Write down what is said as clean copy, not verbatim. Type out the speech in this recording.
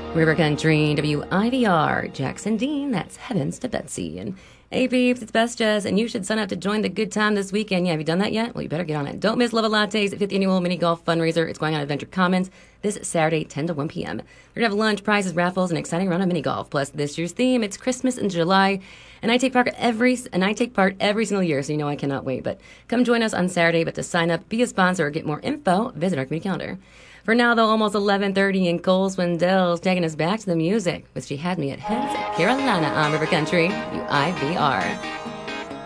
River Country, WIVR, Jackson Dean, that's Heavens to Betsy. And hey peeps, it's Best Jazz, and you should sign up to join the good time this weekend. Yeah, have you done that yet? Well, you better get on it. Don't miss Love Lattes at 5th Annual Mini Golf Fundraiser. It's going on at Adventure Commons this Saturday, 10 to 1 p.m. We're going to have lunch, prizes, raffles, and an exciting round of mini golf. Plus, this year's theme, it's Christmas in July, and I take part every single year, so you know I cannot wait. But come join us on Saturday. But to sign up, be a sponsor, or get more info, visit our community calendar. For now, though, almost 11:30, and Cole Swindell's taking us back to the music with She Had Me at Heads at Carolina on River Country, WIVR.